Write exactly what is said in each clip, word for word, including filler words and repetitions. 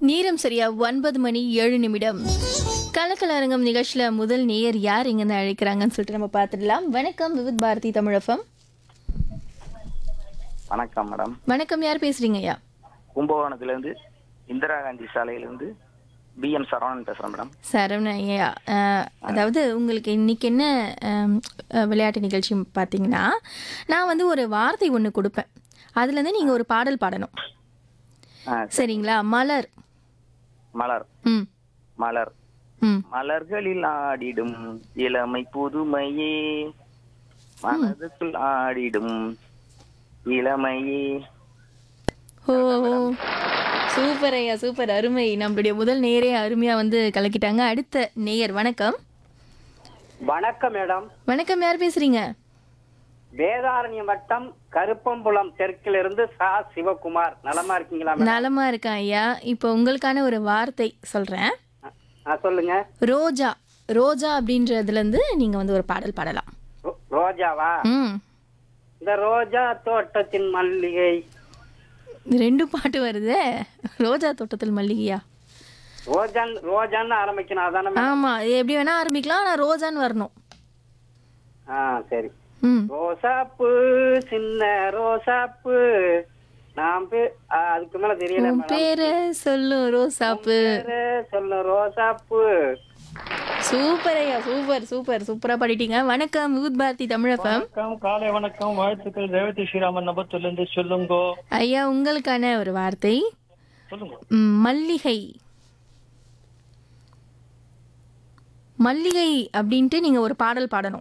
நேரம் சரியா ஒன்பது மணி ஏழு நிமிடம். கலக்கலரங்கம் நிகழ்ச்சியில முதல் நேயர் யார் இங்கேருந்து அழைக்கிறாங்கன்னு சொல்லிட்டு நம்ம பார்த்துடலாம். வணக்கம் விவித் பாரதி தமிழகம். வணக்கம் மேடம். வணக்கம், யார் பேசுறீங்க ஐயா? கும்பகோணத்திலிருந்து இந்திரா காந்தி சாலையிலிருந்து பி எம் சரவணன் பேசுறேன் மேடம். சரவணன் ஐயா, அஹ், அதாவது உங்களுக்கு இன்னைக்கு என்ன அஹ், அஹ், விளையாட்டு நிகழ்ச்சி பார்த்தீங்கன்னா, நான் வந்து ஒரு வார்த்தை ஒன்று கொடுப்பேன், அதுலேருந்து நீங்கள் ஒரு பாடல் பாடணும். ஆ, சரி. சரிங்களா? மலர். மலர். ம் மலர். ம் மலர்களில் ஆடிடும் இளமை புதுமையே, மனதுக்குள் ஆடிடும் இளமையே. ஓ சூப்பர் ஐயா, சூப்பர், அருமை. நம்மளுடைய முதல் நேரே அருமையாக வந்து கலக்கிட்டாங்க. அடுத்த நேயர் வணக்கம். வணக்கம் மேடம். வணக்கம், யார் பேசுறீங்க? வேதாரண்யம் வட்டம் கருப்பம்புலம் தெற்கிலிருந்து சா சிவகுமார். நலமா இருக்கீங்களா மேடம்? நலமா இருக்கேன் ஐயா. இப்போ உங்களுக்கான ஒரு வார்த்தை சொல்றேன். ஆ, சொல்லுங்க. ரோஜா. ரோஜா அப்படின்றதுல இருந்து நீங்க வந்து ஒரு பாடல் பாடலாம். ரோ- ரோஜாவா? ம் இந்த ரோஜா தோட்டத்தின் மல்லிகை. ரெண்டு பாட்டு வருதே. ரோஜா தோட்டத்தில் மல்லிகையா? ரோஜான் ரோஜான்னு ஆரம்பிக்கணும் அதானே மேடம்? ஆமா, இது எப்படி வேணா ஆரம்பிக்கலாம், ஆனா ரோஜான்னு வரணும். ஆ, சரி. ம் ரோசாப்பு சின்ன ரோசாப்பு நாம் பே- ஆ, அதுக்கு மேல தெரியல உன் மேடம். பேரு சொல்லும் ரோசாப்பு. பேரு சொல்லு ரோசாப்பு. சூப்பர் ஐயா, சூப்பர் சூப்பர் சூப்பரா பாடிட்டீங்க. வணக்கம் விவித் பாரதி தமிழகம். வணக்கம், காலை வணக்கம், வாழ்த்துக்கள். ரேவதி ஸ்ரீராமன் நபத்திலிருந்து சொல்லுங்க. ஐயா, உங்களுக்கான ஒரு வார்த்தை சொல்லுங்க. ம், மல்லிகை. மல்லிகை அப்படின்ட்டு நீங்க ஒரு பாடல் பாடணும்.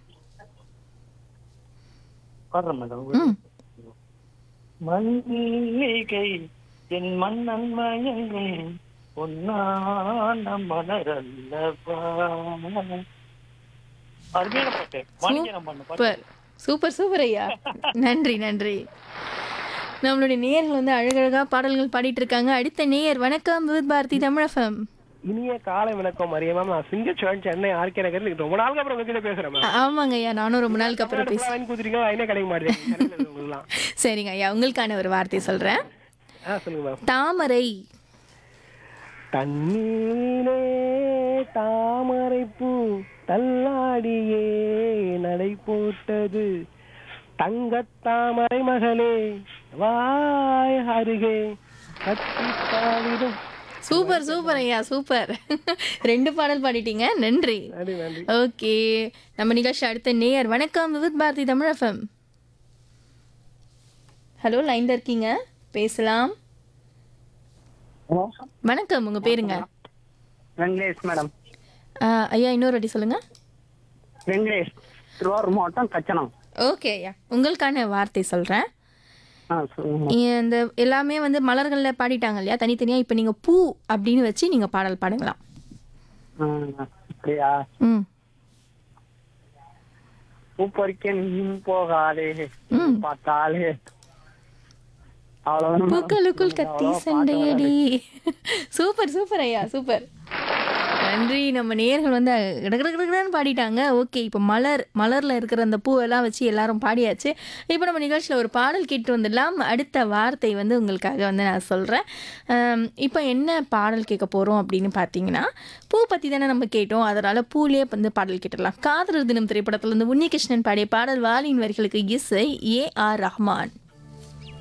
பாடுறேன் மேடம். ம் மல்லிகை என் மன்னன் மயங்கும் பொன்னான மலரல்லவா. அருமையான பாட்டு. மாணிக்கம் பண்ண பாட்டு. சூப்பர் சூப்பர் சூப்பர் ஐயா. நன்றி நன்றி. நம்மளுடைய நேயர்கள் வந்து அழகழகா பாடல்கள் பாடிட்டு இருக்காங்க. அடுத்த நேயர் வணக்கம் விவித் பாரதி தமிழகம். இனிய காலை வணக்கம் மரியம் மேம். நான் சிங்கச்சோழன் சென்னை ஆர்கே நகர். ரொம்ப நாளுக்கு அப்புறம் உங்ககிட்ட பேசுறேன் மேம். ஆமாங்க ஐயா, நானும் ரொம்ப நாளுக்கு அப்புறம் பேசுறேன். வாங்கி கொடுத்துருக்கீங்க, வாங்கினே கிடைக்க மாட்டேங்குது உங்களுக்குலாம். சரிங்க ஐயா, உங்களுக்கான ஒரு வார்த்தை சொல்றேன். ஆ, சொல்லுங்க மேம். தாமரை. தண்ணீரே தாமரை பூ தள்ளாடியே நடை போட்டது தங்கத் தாமரை மகளே வாய் அருகே கத்தி தாவிடும். சூப்பர் சூப்பர் ஐயா, சூப்பர். ரெண்டு பாடல் பாடிட்டீங்க, நன்றி. நன்றி நன்றி. ஓகே, நம்ம நிகழ்ச்சி அடுத்த நேயர் வணக்கம் விவித் பாரதி தமிழகம். ஹலோ, லைன்ல இருக்கீங்க, பேசலாம். வணக்கம், உங்க பேருங்க? வெங்கடேஷ் மேடம். ஆ, ஐயா இன்னொரு வாட்டி சொல்லுங்க. வெங்கடேஷ், திருவாரூர் மாவட்டம் கச்சனம். ஓகே ஐயா, உங்களுக்கான வார்த்தை சொல்றேன். ஆ, சொல்லுங்க. இந்த எல்லாமே வந்து மலர்கள்ல பாடிட்டாங்க இல்லையா, தனித்தனியா. இப்போ நீங்க பூ அப்படின்னு வச்சு நீங்க பாடல் பாடுங்களாம். ஆ, அப்படியா? ம் பூ பறிக்க நீயும் போகாதே ம். பார்த்தாலே அவ்வளவுதான். பூக்களுக்குள் கத்தி சண்டையடி. சூப்பர் சூப்பர் ஐயா, சூப்பர், நன்றி. நம்ம நேயர்கள் வந்து கடகடகடன்னு பாடிட்டாங்க. ஓகே, இப்போ மலர் மலரில் இருக்கிற அந்த பூவெல்லாம் வச்சு எல்லாரும் பாடியாச்சு. இப்போ நம்ம நிகழ்ச்சியில் ஒரு பாடல் கேட்டு வந்துடலாம். அடுத்த வார்த்தை வந்து உங்களுக்காக வந்து நான் சொல்கிறேன். இப்போ என்ன பாடல் கேட்க போகிறோம் அப்படின்னு பார்த்தீங்கன்னா, பூ பற்றி தானே நம்ம கேட்டோம், அதனால் பூலேயே வந்து பாடல் கேட்டுடலாம். காதலர் தினம் திரைப்படத்தில் இருந்து உன்னிகிருஷ்ணன் பாடிய பாடல். வாலியின் வரிகளுக்கு இசை ஏ ஆர் ரஹ்மான்.